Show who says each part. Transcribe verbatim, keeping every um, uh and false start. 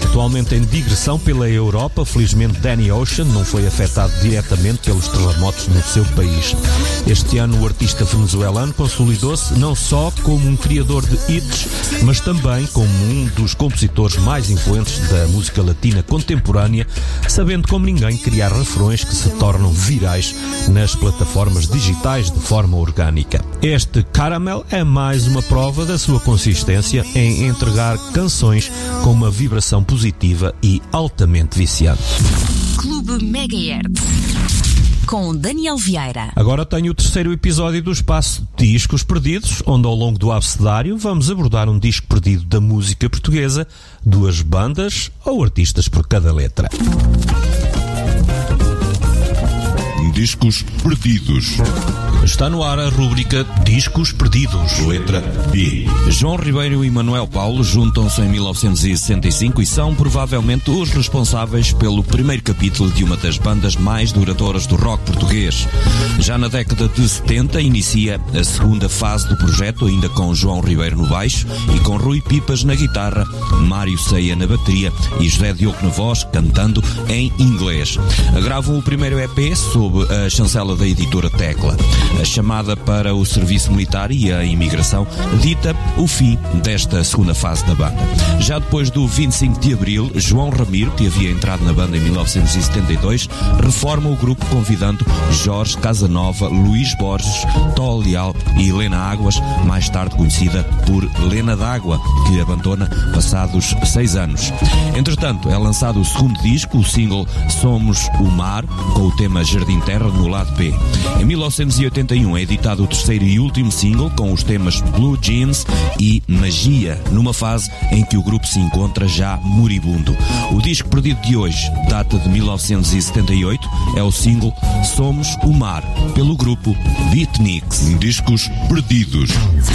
Speaker 1: Atualmente em digressão pela Europa, felizmente Danny Ocean não foi afetado diretamente pelos terremotos no seu país. Este ano o artista venezuelano consolidou-se não só como um criador de hits, mas também como um dos compositores mais influentes da música latina contemporânea, sabendo como ninguém criar refrões que se tornam virais nas plataformas digitais de forma orgânica. Este Caramel é mais uma prova da sua consistência em entregar canções com uma vibração positiva e altamente viciante.
Speaker 2: Clube Megahertz com Daniel Vieira.
Speaker 1: Agora tenho o terceiro episódio do espaço Discos Perdidos, onde ao longo do abecedário vamos abordar um disco perdido da música portuguesa, duas bandas ou artistas por cada letra.
Speaker 3: Discos Perdidos.
Speaker 1: Está no ar a rúbrica Discos Perdidos.
Speaker 3: Letra B.
Speaker 4: João Ribeiro e Manuel Paulo juntam-se em mil novecentos e sessenta e cinco e são provavelmente os responsáveis pelo primeiro capítulo de uma das bandas mais duradouras do rock português. Já na década de setenta inicia a segunda fase do projeto, ainda com João Ribeiro no baixo e com Rui Pipas na guitarra, Mário Ceia na bateria e José Diogo na voz, cantando em inglês. Gravam o primeiro E P sob a chancela da editora Tecla. A chamada para o serviço militar e a imigração dita o fim desta segunda fase da banda. Já depois do vinte e cinco de abril, João Ramiro, que havia entrado na banda em mil novecentos e setenta e dois, reforma o grupo convidando Jorge Casanova, Luís Borges, Tó Leal e Helena Águas, mais tarde conhecida por Lena d'Água, que abandona passados seis anos. Entretanto, é lançado o segundo disco, o single Somos o Mar, com o tema Jardim Terra no lado B. Em mil novecentos e oitenta e um é editado o terceiro e último single com os temas Blue Jeans e Magia, numa fase em que o grupo se encontra já moribundo. O disco perdido de hoje data de mil novecentos e setenta e oito, é o single Somos o Mar, pelo grupo Beatniks.
Speaker 3: Discos Perdidos.